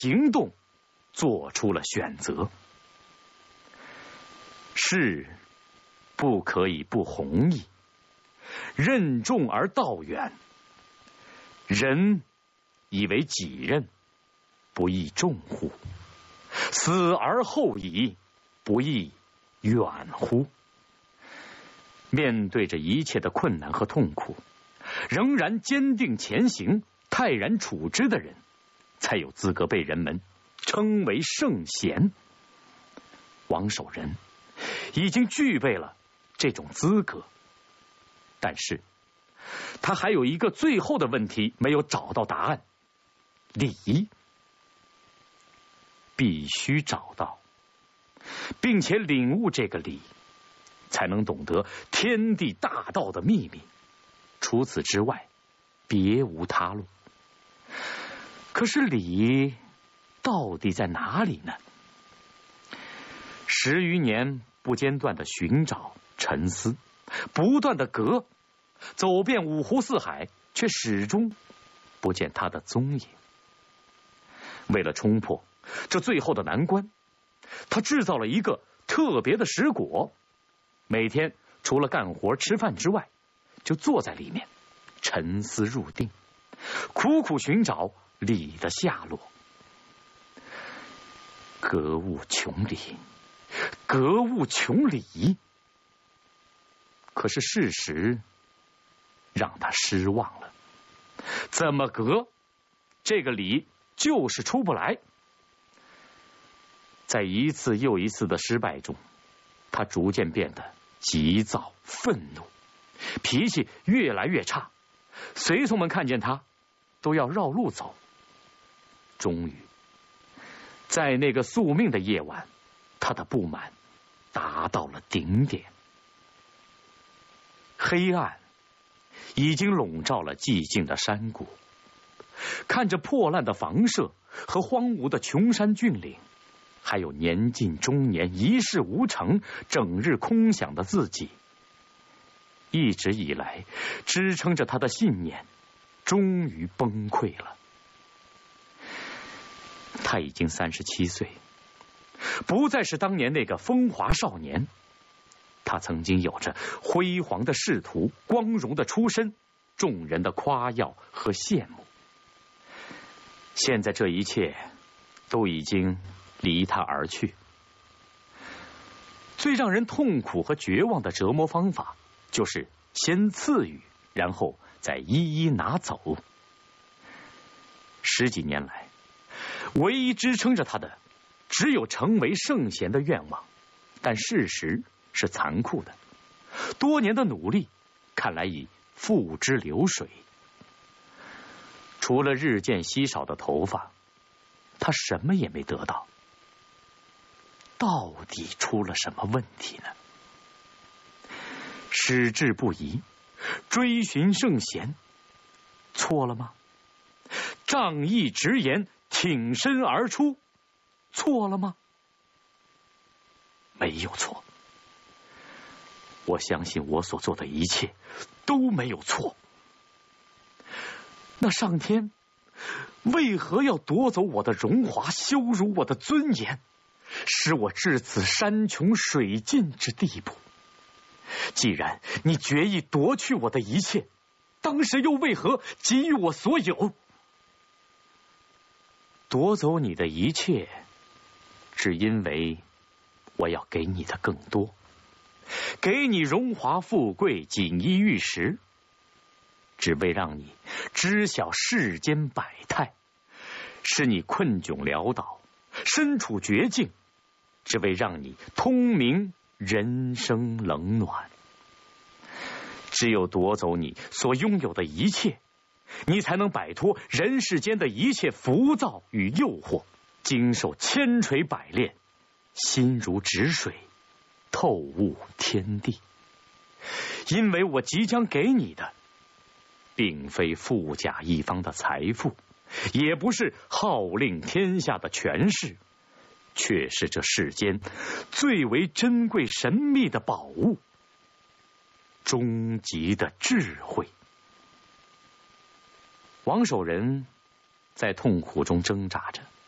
行动做出了选择。事不可以不弘毅，任重而道远。人以为己任，不亦重乎？死而后已，不亦远乎？面对着一切的困难和痛苦，仍然坚定前行、泰然处之的人，才有资格被人们称为圣贤。王守仁已经具备了这种资格，但是他还有一个最后的问题没有找到答案：礼必须找到，并且领悟这个礼，才能懂得天地大道的秘密。除此之外，别无他路。可是礼到底在哪里呢？10余年不间断的寻找、沉思，不断的革，走遍五湖四海，却始终不见他的踪影。为了冲破这最后的难关，他制造了一个特别的石椁，每天除了干活吃饭之外，就坐在里面沉思入定，苦苦寻找礼的下落。格物穷理，格物穷理。可是事实让他失望了，怎么革，这个理就是出不来。在一次又一次的失败中，他逐渐变得急躁愤怒，脾气越来越差，随从们看见他都要绕路走。终于在那个宿命的夜晚，他的不满达到了顶点。黑暗已经笼罩了寂静的山谷，看着破烂的房舍和荒芜的穷山峻岭，还有年近中年一事无成、整日空想的自己，一直以来支撑着他的信念终于崩溃了。他已经37岁，不再是当年那个风华少年。他曾经有着辉煌的仕途、光荣的出身、众人的夸耀和羡慕。现在这一切都已经离他而去。最让人痛苦和绝望的折磨方法，就是先赐予，然后再一一拿走。10几年来，唯一支撑着他的只有成为圣贤的愿望，但事实是残酷的，多年的努力看来已付之流水。除了日渐稀少的头发，他什么也没得到。到底出了什么问题呢？矢志不移，追寻圣贤，错了吗？仗义直言，挺身而出，错了吗？没有错。我相信我所做的一切都没有错。那上天为何要夺走我的荣华，羞辱我的尊严，使我至此山穷水尽之地步？既然你决意夺去我的一切，当时又为何给予我所有？夺走你的一切，只因为我要给你的更多，给你荣华富贵、锦衣玉食，只为让你知晓世间百态，使你困窘潦倒，身处绝境，只为让你通明人生冷暖。只有夺走你所拥有的一切，你才能摆脱人世间的一切浮躁与诱惑，经受千锤百炼，心如止水，透悟天地。因为我即将给你的，并非富甲一方的财富，也不是号令天下的权势，却是这世间最为珍贵神秘的宝物，终极的智慧。王守仁在痛苦中挣扎着，